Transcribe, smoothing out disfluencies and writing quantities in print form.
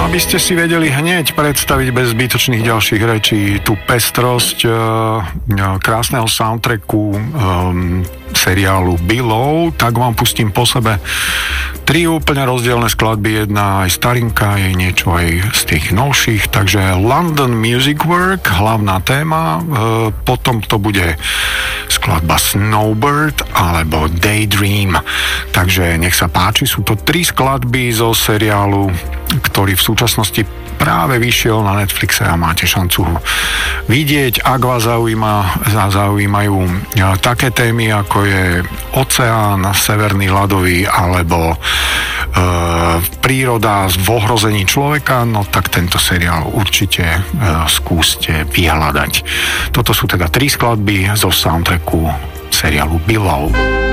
aby ste si vedeli hneď predstaviť bez zbytočných ďalších rečí tú pestrosť krásneho soundtracku seriálu Below, tak vám pustím po sebe tri úplne rozdielne skladby, jedna aj starinka, je niečo aj z tých novších, takže London Music Work, hlavná téma, potom to bude skladba Snowbird alebo Daydream, takže nech sa páči, sú to tri skladby zo seriálu, ktorý v súčasnosti práve vyšiel na Netflixe a máte šancu ho vidieť, ak vás zaujímajú také témy, ako je oceán, severný ľadový alebo príroda v ohrození človeka, no tak tento seriál určite skúste vyhľadať. Toto sú teda tri skladby zo soundtracku seriálu Below.